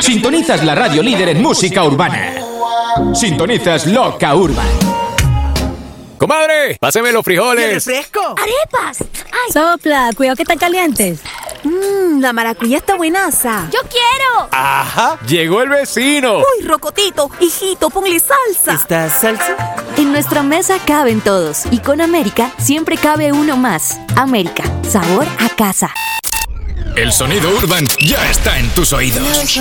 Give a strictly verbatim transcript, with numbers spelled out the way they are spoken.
Sintonizas la radio líder en música urbana. Sintonizas Loca Urban. ¡Comadre! ¡Páseme los frijoles! ¡Refresco! ¡Arepas! ¡Ay! Sopla, cuidado que están calientes. Mmm, la maracuyá está buenaza. ¡Yo quiero! ¡Ajá! ¡Llegó el vecino! ¡Uy, Rocotito! Hijito, ponle salsa. ¿Esta salsa? En nuestra mesa caben todos y con América siempre cabe uno más. América, sabor a casa. El sonido urban ya está en tus oídos.